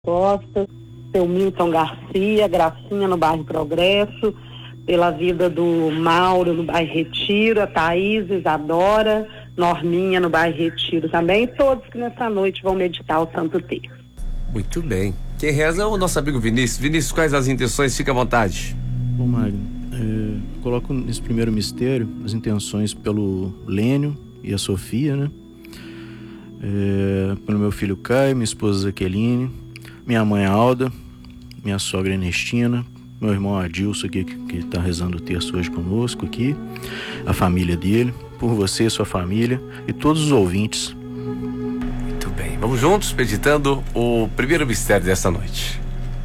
Costa, seu Milton Garcia, Gracinha no bairro Progresso, pela vida do Mauro no bairro Retiro, a Thaís, Isadora, Norminha no bairro Retiro também, e todos que nessa noite vão meditar o Santo Terço. Muito bem. Quem reza é o nosso amigo Vinícius. Vinícius, quais as intenções? Fica à vontade. Bom, Magno, coloco nesse primeiro mistério as intenções pelo Lênio e a Sofia, né? Pelo meu filho Caio, minha esposa Jaqueline, minha mãe Alda, minha sogra Ernestina, meu irmão Adilson aqui, que está rezando o terço hoje conosco aqui, a família dele, por você, sua família e todos os ouvintes. Muito bem, vamos juntos meditando o primeiro mistério desta noite.